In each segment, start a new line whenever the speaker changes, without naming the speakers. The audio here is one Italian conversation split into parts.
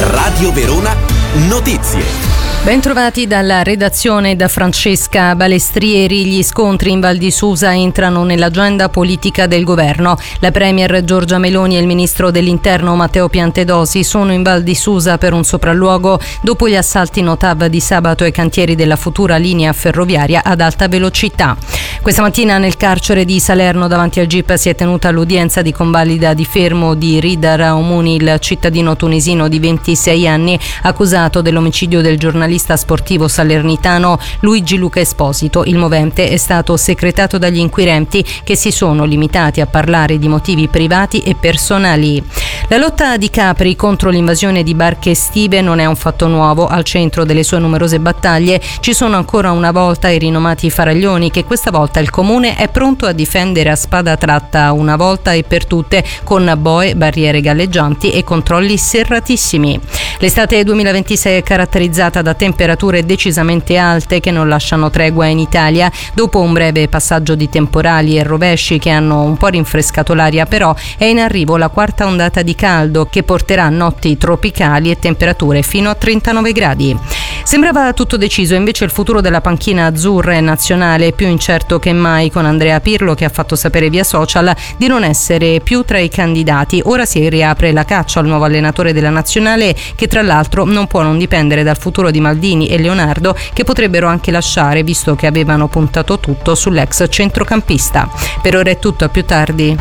Radio Verona Notizie.
Bentrovati dalla redazione da Francesca Balestrieri. Gli scontri in Val di Susa entrano nell'agenda politica del governo. La premier Giorgia Meloni e il ministro dell'Interno Matteo Piantedosi sono in Val di Susa per un sopralluogo dopo gli assalti Notav di sabato ai cantieri della futura linea ferroviaria ad alta velocità. Questa mattina nel carcere di Salerno davanti al GIP si è tenuta l'udienza di convalida di fermo di Rida Raoumuni, il cittadino tunisino di 26 anni accusato dell'omicidio del giornalista sportivo salernitano Luigi Luca Esposito. Il movente è stato secretato dagli inquirenti, che si sono limitati a parlare di motivi privati e personali. La lotta di Capri contro l'invasione di barche estive non è un fatto nuovo. Al centro delle sue numerose battaglie ci sono ancora una volta i rinomati faraglioni, che questa volta il comune è pronto a difendere a spada tratta una volta e per tutte, con boe, barriere galleggianti e controlli serratissimi. L'estate 2026 è caratterizzata da temperature decisamente alte che non lasciano tregua in Italia. Dopo un breve passaggio di temporali e rovesci che hanno un po' rinfrescato l'aria, però è in arrivo la quarta ondata di caldo che porterà notti tropicali e temperature fino a 39 gradi. Sembrava tutto deciso, invece il futuro della panchina azzurra e nazionale è più incerto che mai, con Andrea Pirlo che ha fatto sapere via social di non essere più tra i candidati. Ora si riapre la caccia al nuovo allenatore della nazionale, che tra l'altro non può non dipendere dal futuro di Maldini e Leonardo, che potrebbero anche lasciare, visto che avevano puntato tutto sull'ex centrocampista. Per ora è tutto, a più tardi.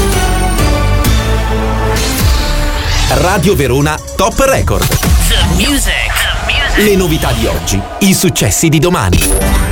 Radio Verona Top Record.
The music.
Le novità di oggi, i successi di domani.